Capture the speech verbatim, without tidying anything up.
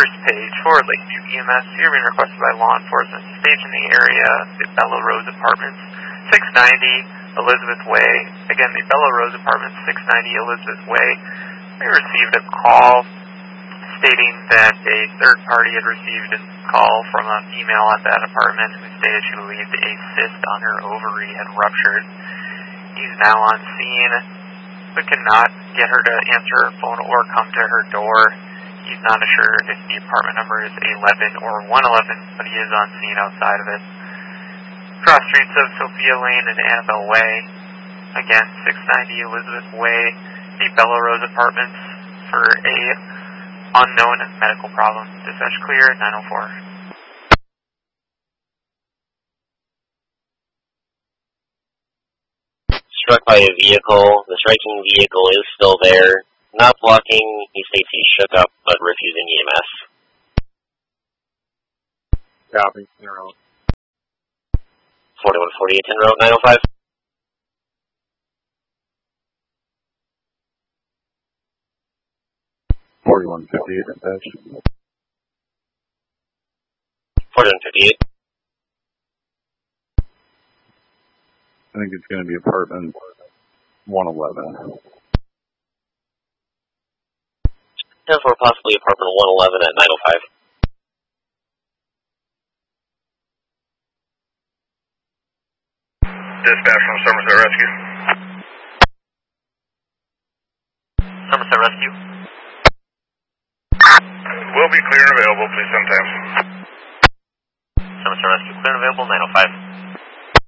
First page for Lakeview E M S. You're being requested by law enforcement to stage in the area, the Bella Rose Apartments, six ninety Elizabeth Way. Again, the Bella Rose Apartments, six ninety Elizabeth Way. We received a call stating that a third party had received a call from a female at that apartment who stated she believed a cyst on her ovary had ruptured. He's now on scene, but cannot get her to answer her phone or come to her door. He's not sure if the apartment number is eleven or one eleven, but he is on scene outside of it. Cross streets of Sophia Lane and Annabelle Way. Again, six ninety Elizabeth Way, the Bella Rose Apartments for a unknown medical problem. Dispatch clear, nine oh four. Struck by a vehicle. The striking vehicle is still there. Not blocking. He states he's shook up, but refusing E M S. Copy. Zero. forty-one forty-eight, ten road, nine oh five. forty-one fifty-eight, dispatch. forty-one fifty-eight. I think it's going to be apartment one eleven. ten four, possibly apartment one eleven at nine oh five. Dispatch from Somerset Rescue. Somerset Rescue. Will be clear and available, please sometime. Somerset Rescue, clear and available, nine oh five.